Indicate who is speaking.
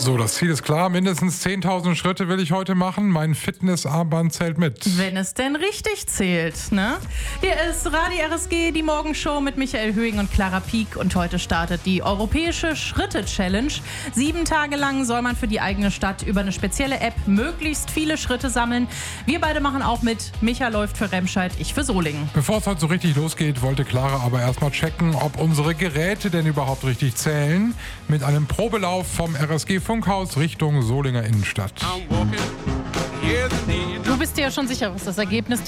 Speaker 1: So, das Ziel ist klar. Mindestens 10.000 Schritte will ich heute machen. Mein Fitnessarmband zählt mit.
Speaker 2: Wenn es denn richtig zählt, ne? Hier ist Radio RSG, die Morgenshow mit Michael Höhing und Clara Pieck. Und heute startet die Europäische Schritte-Challenge. 7 Tage lang soll man für die eigene Stadt über eine spezielle App möglichst viele Schritte sammeln. Wir beide machen auch mit. Micha läuft für Remscheid, ich für Solingen.
Speaker 1: Bevor es heute so richtig losgeht, wollte Clara aber erstmal checken, ob unsere Geräte denn überhaupt richtig zählen. Mit einem Probelauf vom RSG-Funkhaus Richtung Solinger Innenstadt.
Speaker 2: Du bist dir ja schon sicher, was das Ergebnis